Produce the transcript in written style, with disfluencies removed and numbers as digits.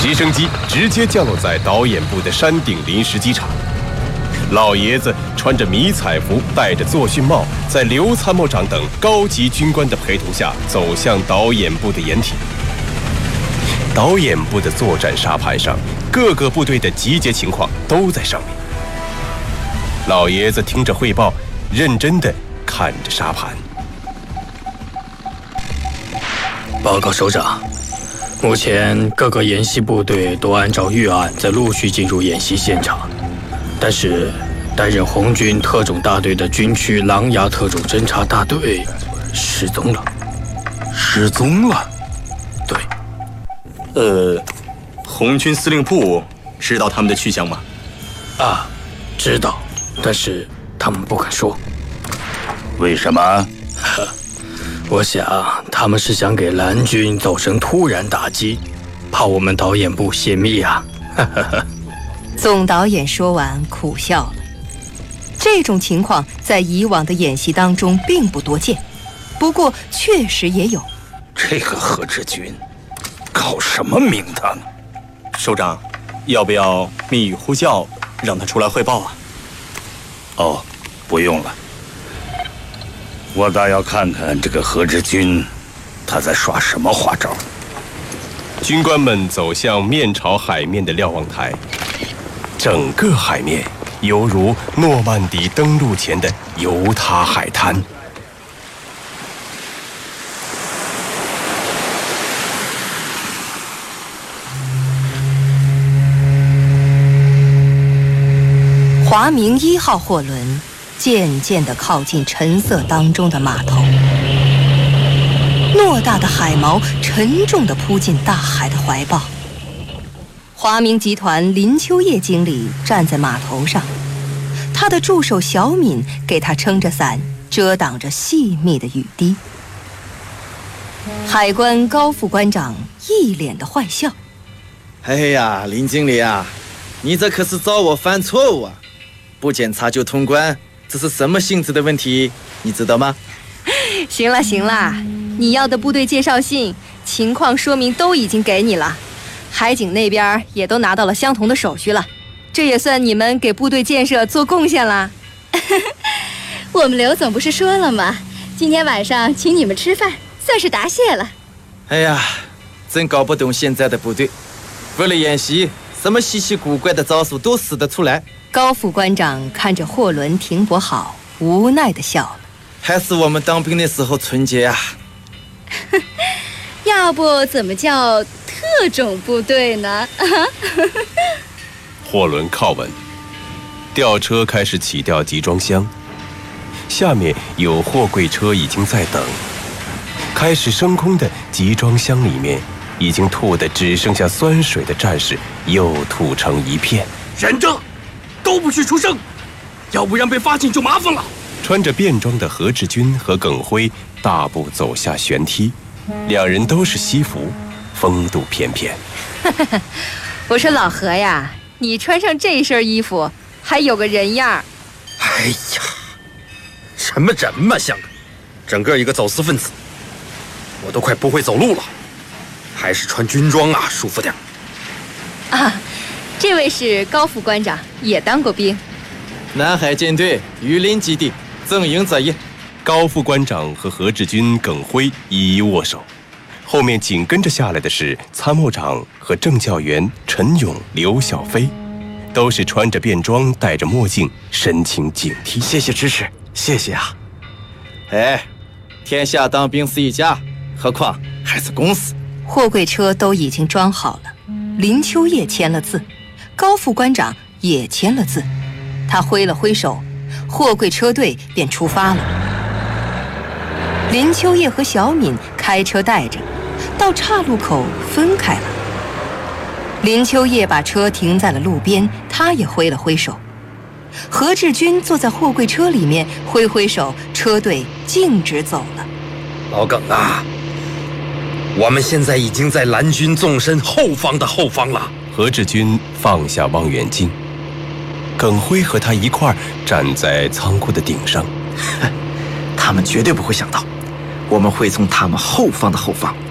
直升机直接降落在导演部的山顶临时机场。老爷子穿着迷彩服，戴着作训帽，在刘参谋长等高级军官的陪同下走向导演部的掩体。导演部的作战沙盘上，各个部队的集结情况都在上面。老爷子听着汇报，认真地看着沙盘。 报告首长，目前各个演习部队都按照预案在陆续进入演习现场，但是担任红军特种大队的军区狼牙特种侦察大队失踪了。 失踪了？ 对。 红军司令部知道他们的去向吗？ 啊，知道，但是他们不敢说。 为什么？ 我想他们是想给蓝军造成突然打击，怕我们导演部泄密啊。 总导演说完苦笑了。这种情况在以往的演习当中并不多见，不过确实也有。 这个何志军搞什么名堂？ 首长，要不要密语呼叫，让他出来汇报啊？ 哦，不用了。我倒要看看这个何志军，他在耍什么花招。 军官们走向面朝海面的瞭望台，整个海面犹如诺曼底登陆前的犹他海滩。 华明1号货轮渐渐地靠近沉色当中的码头，偌大的海锚沉重地扑进大海的怀抱。华明集团林秋叶经理站在码头上，他的助手小敏给他撑着伞，遮挡着细密的雨滴。海关高副官长一脸的坏笑：“ 哎呀，林经理啊，你这可是找我犯错误啊！不检查就通关，这是什么性质的问题？你知道吗？” 行了行了，你要的部队介绍信、情况说明都已经给你了，海警那边也都拿到了相同的手续了，这也算你们给部队建设做贡献啦。 我们刘总不是说了吗？今天晚上请你们吃饭，算是答谢了。 哎呀，真搞不懂现在的部队，为了演习，什么稀奇古怪的招数都使得出来。 高副官长看着货轮停泊好，无奈地笑了。 还是我们当兵的时候纯洁啊！ 要不怎么叫特种部队呢？ 货轮靠稳，吊车开始起吊集装箱，下面有货柜车已经在等。开始升空的集装箱里面，已经吐得只剩下酸水的战士又吐成一片。 忍着，都不许出声，要不然被发现就麻烦了。 穿着便装的何志军和耿辉大步走下舷梯，两人都是西服，风度翩翩。 我说老何呀，你穿上这身衣服还有个人样。 哎呀，什么人嘛，像个整个一个走私分子。我都快不会走路了，还是穿军装啊舒服点。 啊，这位是高副官长，也当过兵。 南海舰队榆林基地正营则一。 高副官长和何志军、耿辉一一握手，后面紧跟着下来的是参谋长和政教员陈勇、刘小飞，都是穿着便装，戴着墨镜，神情警惕。 谢谢支持，谢谢啊！哎，天下当兵是一家，何况还是公司。 货柜车都已经装好了，林秋叶签了字，高副官长也签了字，他挥了挥手，货柜车队便出发了。林秋叶和小敏开车带着，到岔路口分开了。林秋叶把车停在了路边，他也挥了挥手。何志军坐在货柜车里面，挥挥手，车队径直走了。 老耿啊，我们现在已经在蓝军纵深后方的后方了。 何志军放下望远镜，耿辉和他一块儿站在仓库的顶上。 他们绝对不会想到，我们会从他们后方的后方